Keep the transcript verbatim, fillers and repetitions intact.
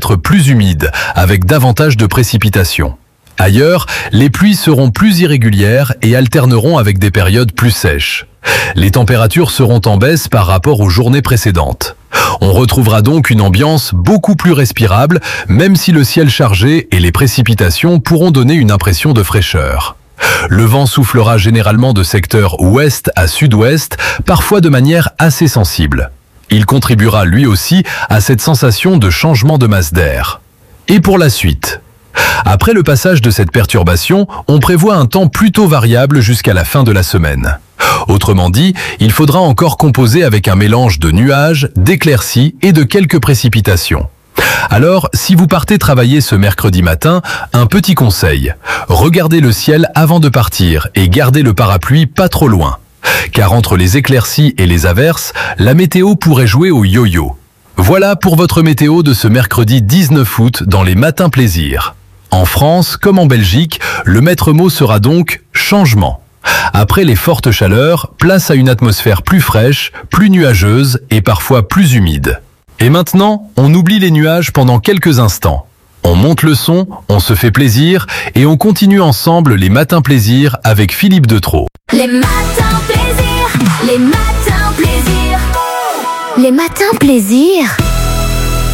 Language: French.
être plus humides, avec davantage de précipitations. Ailleurs, les pluies seront plus irrégulières et alterneront avec des périodes plus sèches. Les températures seront en baisse par rapport aux journées précédentes. On retrouvera donc une ambiance beaucoup plus respirable, même si le ciel chargé et les précipitations pourront donner une impression de fraîcheur. Le vent soufflera généralement de secteur ouest à sud-ouest, parfois de manière assez sensible. Il contribuera lui aussi à cette sensation de changement de masse d'air. Et pour la suite ? Après le passage de cette perturbation, on prévoit un temps plutôt variable jusqu'à la fin de la semaine. Autrement dit, il faudra encore composer avec un mélange de nuages, d'éclaircies et de quelques précipitations. Alors, si vous partez travailler ce mercredi matin, un petit conseil. Regardez le ciel avant de partir et gardez le parapluie pas trop loin. Car entre les éclaircies et les averses, la météo pourrait jouer au yo-yo. Voilà pour votre météo de ce mercredi dix-neuf août dans les Matins Plaisir. En France, comme en Belgique, le maître mot sera donc changement. Après les fortes chaleurs, place à une atmosphère plus fraîche, plus nuageuse et parfois plus humide. Et maintenant, on oublie les nuages pendant quelques instants. On monte le son, on se fait plaisir et on continue ensemble les Matins Plaisir avec Philippe Detro. Les Matins Plaisir, les Matins Plaisir, les Matins Plaisir.